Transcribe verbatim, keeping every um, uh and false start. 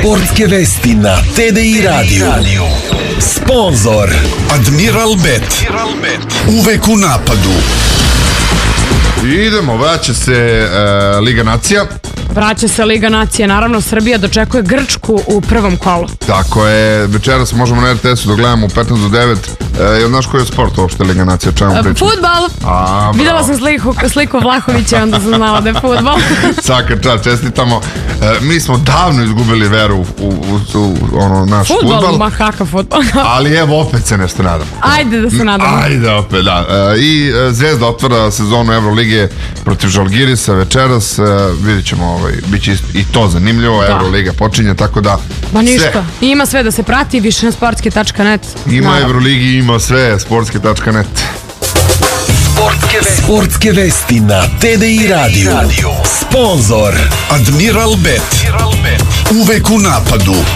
Sportske vesti na T D I radiju. Sponzor Admiral Bet. Uvek u napadu. Idemo, vraća se uh, Liga nacija. Vraća se Liga nacija, naravno Srbija dočekuje Grčku u prvom kolu. Tako je, večeras možemo na R T S-u da gledamo u petnaest do devet. E, jel znaš koji je sport uopšte Liga nacija? Čemu pričam? Fudbal! A, videla sam sliku, sliku Vlahovića, onda sam znala da je fudbal. Svaka čast, čestitamo. E, mi smo davno izgubili veru u, u, u, u ono, naš fudbal. Fudbal, ma kakav fudbal. ali evo opet se nešto nadamo. Ajde da se nadamo. Ajde opet, da. E, I e, Zvezda otvara sezonu Evrolige protiv Žalgirisa večeras. E, vidjet ćemo, ovaj, bit će i to zanimljivo. Da. Evroliga počinje, tako da... Ma ništa, sve. Ima sve da se prati, više na sportski tačka net. Ima naravno. Evroligi, ima sve, sportske tačka net. Sportske vesti. Sportske vesti na T D I radiju. Sponzor Admiral Bet. Uvek u napadu.